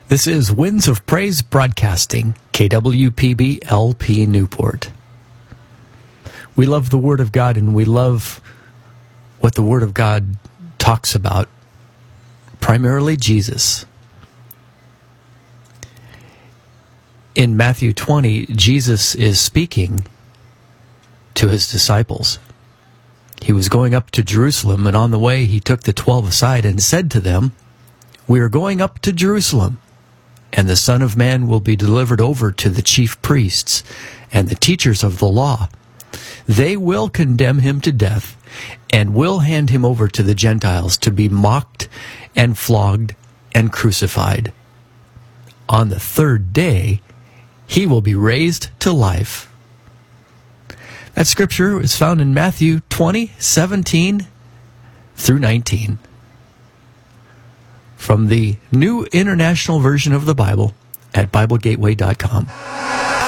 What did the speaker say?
This is Winds of Praise Broadcasting, KWPB LP Newport. We love the Word of God, and we love what the Word of God talks about, primarily Jesus. In Matthew 20, Jesus is speaking to his disciples. He was going up to Jerusalem, and on the way he took the 12 aside and said to them, "We are going up to Jerusalem, and the Son of Man will be delivered over to the chief priests and the teachers of the law. They will condemn him to death and will hand him over to the Gentiles to be mocked and flogged and crucified. On the third day, he will be raised to life." That scripture is found in Matthew 20:17 through 19. From the New International Version of the Bible at BibleGateway.com.